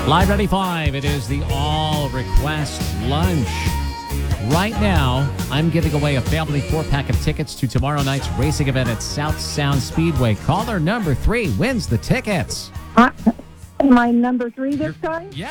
Live 95, it is the all request lunch. Right now, I'm giving away a family 4-pack of tickets to tomorrow night's racing event at South Sound Speedway. Caller number 3 wins the tickets. Am I number 3 this time? Yeah.